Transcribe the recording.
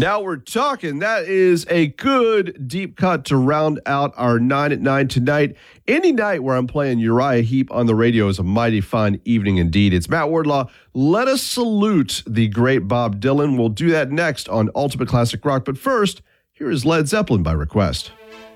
Now we're talking. That is a good deep cut to round out our 9 at 9 tonight. Any night where I'm playing Uriah Heep on the radio is a mighty fine evening indeed. It's Matt Wardlaw. Let us salute the great Bob Dylan. We'll do that next on Ultimate Classic Rock. But first, here is Led Zeppelin by request.